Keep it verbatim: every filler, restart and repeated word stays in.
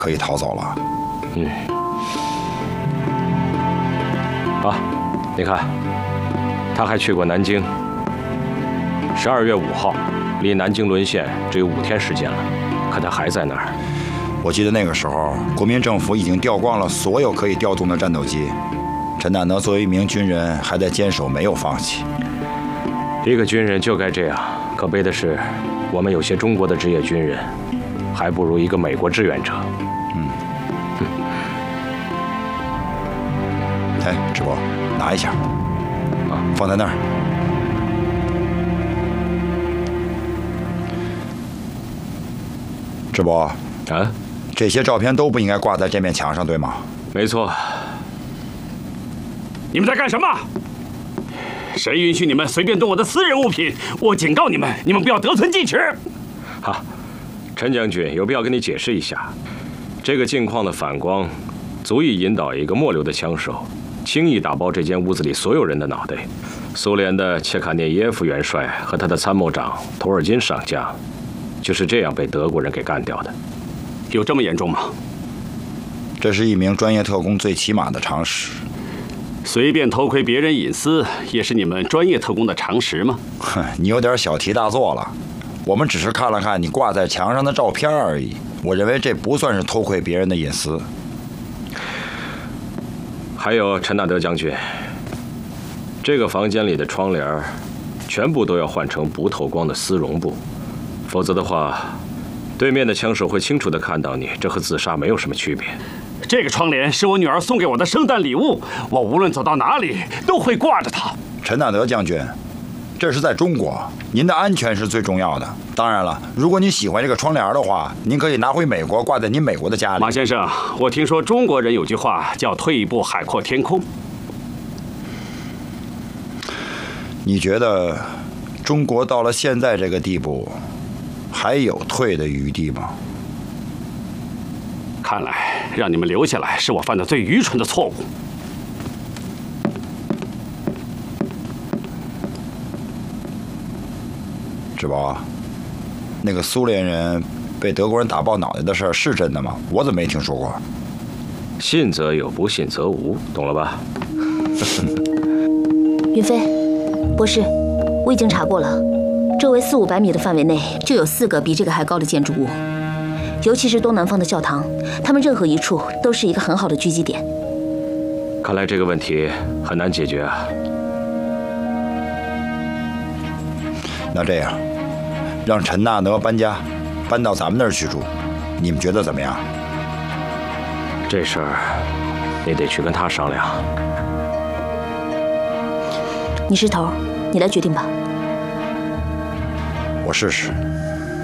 可以逃走了。 嗯。啊，你看，他还去过南京。十二月五号，离南京沦陷只有五天时间了，可他还在那儿。 我记得那个时候，国民政府已经调光了所有可以调动的战斗机。陈大德作为一名军人，还在坚守，没有放弃。 一个军人就该这样。可悲的是，我们有些中国的职业军人，还不如一个美国志愿者。 嗯。嗯哎，直播，拿一下。啊，放在那儿。直播。 啊。 这些照片都不应该挂在这面墙上，对吗？ 没错。 你们在干什么？谁允许你们随便动我的私人物品？我警告你们，你们不要得寸进尺。 好，陈将军，有必要跟你解释一下，这个镜框的反光，足以引导一个末流的枪手，轻易打爆这间屋子里所有人的脑袋。苏联的切卡涅耶夫元帅和他的参谋长图尔金上将，就是这样被德国人给干掉的。 有这么严重吗？ 这是一名专业特工最起码的常识。 随便偷窥别人隐私，也是你们专业特工的常识吗？ 哼，你有点小题大做了。我们只是看了看你挂在墙上的照片而已。我认为这不算是偷窥别人的隐私。 还有陈大德将军，这个房间里的窗帘全部都要换成不透光的丝绒布，否则的话，对面的枪手会清楚地看到你，这和自杀没有什么区别。 这个窗帘是我女儿送给我的圣诞礼物，我无论走到哪里都会挂着它。 陈大德将军，这是在中国，您的安全是最重要的。当然了，如果你喜欢这个窗帘的话，您可以拿回美国，挂在您美国的家里。 马先生，我听说中国人有句话叫"退一步海阔天空"。 你觉得中国到了现在这个地步，还有退的余地吗？ 看来让你们留下来是我犯的最愚蠢的错误。 志宝，那个苏联人被德国人打爆脑袋的事儿是真的吗？我怎么没听说过？ 信则有，不信则无，懂了吧？ 云飞，博士，我已经查过了，周围四五百米的范围内就有四个比这个还高的建筑物。尤其是东南方的教堂，他们任何一处都是一个很好的狙击点。 看来这个问题很难解决啊。 那这样，让陈大德搬家，搬到咱们那儿去住，你们觉得怎么样？ 这事儿你得去跟他商量。 你是头，你来决定吧。 我试试。